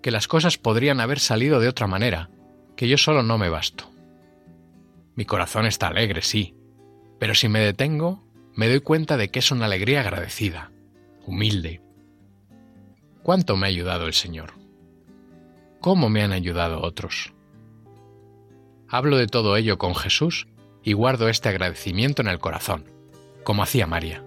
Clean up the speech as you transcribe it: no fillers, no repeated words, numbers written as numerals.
que las cosas podrían haber salido de otra manera, que yo solo no me basto. Mi corazón está alegre, sí, pero si me detengo, me doy cuenta de que es una alegría agradecida, humilde. ¿Cuánto me ha ayudado el Señor? ¿Cómo me han ayudado otros? Hablo de todo ello con Jesús y guardo este agradecimiento en el corazón, como hacía María.